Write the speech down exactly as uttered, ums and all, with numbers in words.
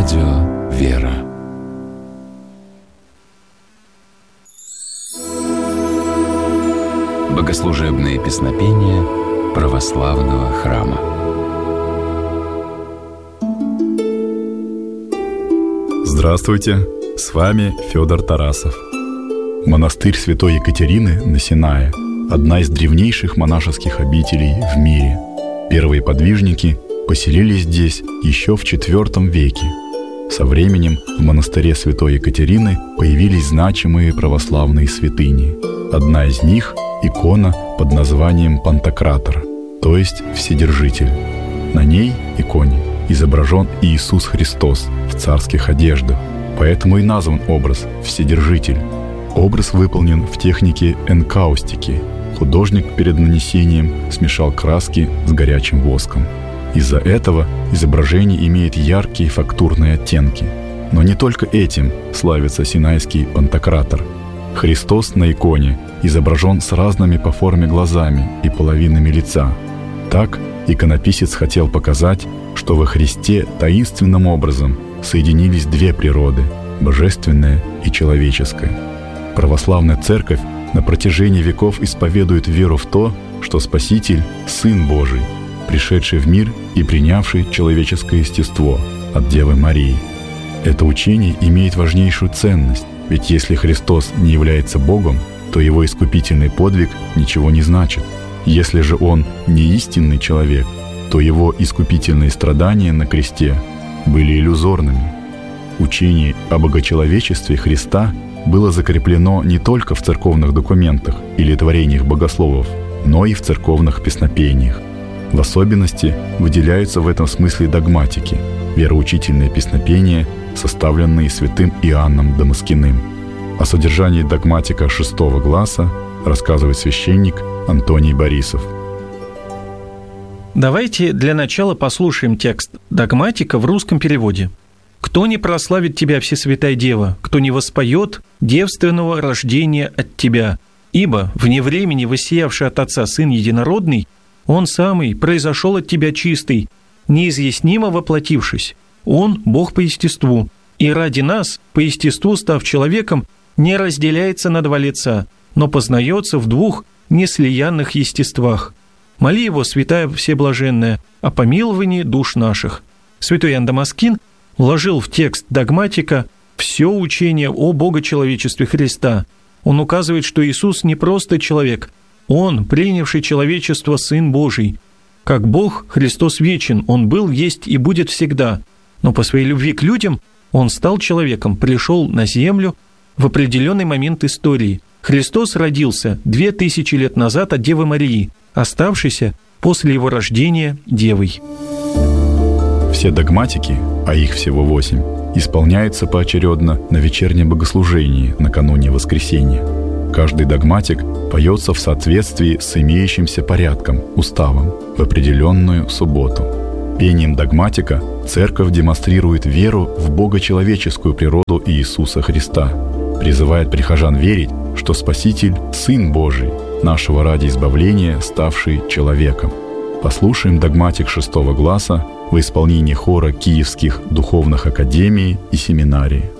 Радио «Вера». Богослужебные песнопения православного храма. Здравствуйте, с вами Федор Тарасов. Монастырь Святой Екатерины на Синае – одна из древнейших монашеских обителей в мире. Первые подвижники поселились здесь еще в четвёртом веке. Со временем в монастыре Святой Екатерины появились значимые православные святыни. Одна из них – икона под названием Пантократор, то есть Вседержитель. На ней, иконе, изображен Иисус Христос в царских одеждах, поэтому и назван образ Вседержитель. Образ выполнен в технике энкаустики. Художник перед нанесением смешал краски с горячим воском. Из-за этого изображение имеет яркие фактурные оттенки. Но не только этим славится синайский Пантократор. Христос на иконе изображен с разными по форме глазами и половинами лица. Так иконописец хотел показать, что во Христе таинственным образом соединились две природы – божественная и человеческая. Православная церковь на протяжении веков исповедует веру в то, что Спаситель – Сын Божий, пришедший в мир и принявший человеческое естество от Девы Марии. Это учение имеет важнейшую ценность, ведь если Христос не является Богом, то Его искупительный подвиг ничего не значит. Если же Он не истинный человек, то Его искупительные страдания на кресте были иллюзорными. Учение о богочеловечестве Христа было закреплено не только в церковных документах или творениях богословов, но и в церковных песнопениях. В особенности выделяются в этом смысле догматики, вероучительные песнопения, составленные святым Иоанном Дамаскиным. О содержании догматика шестого гласа рассказывает священник Антоний Борисов. Давайте для начала послушаем текст догматика в русском переводе. «Кто не прославит Тебя, Всесвятая Дева, кто не воспоет девственного рождения от Тебя, ибо вне времени воссиявший от Отца Сын Единородный, Он самый произошел от Тебя чистый, неизъяснимо воплотившись. Он – Бог по естеству, и ради нас, по естеству став человеком, не разделяется на два лица, но познается в двух неслиянных естествах. Моли Его, Святая Всеблаженная, о помиловании душ наших». Святой Иоанн Дамаскин вложил в текст догматика все учение о богочеловечестве Христа. Он указывает, что Иисус не просто человек, Он, принявший человечество, Сын Божий. Как Бог, Христос вечен, Он был, есть и будет всегда. Но по своей любви к людям Он стал человеком, пришел на землю в определенный момент истории. Христос родился две тысячи лет назад от Девы Марии, оставшейся после Его рождения Девой. Все догматики, а их всего восемь, исполняются поочередно на вечернем богослужении накануне воскресения. Каждый догматик поется в соответствии с имеющимся порядком, уставом, в определенную субботу. Пением догматика Церковь демонстрирует веру в богочеловеческую природу Иисуса Христа, призывает прихожан верить, что Спаситель – Сын Божий, нашего ради избавления, ставший человеком. Послушаем догматик шестого гласа в исполнении хора Киевских духовных академий и семинарий.